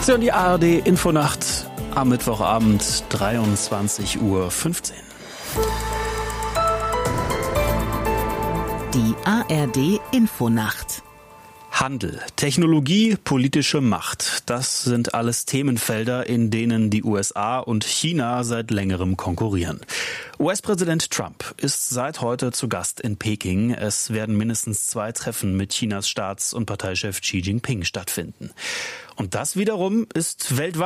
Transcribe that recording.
So, die ARD Infonacht am Mittwochabend 23:15 Uhr. Die ARD Infonacht. Handel, Technologie, politische Macht. Das sind alles Themenfelder, in denen die USA und China seit längerem konkurrieren. US-Präsident Trump ist seit heute zu Gast in Peking. Es werden mindestens 2 Treffen mit Chinas Staats- und Parteichef Xi Jinping stattfinden. Und das wiederum ist weltweit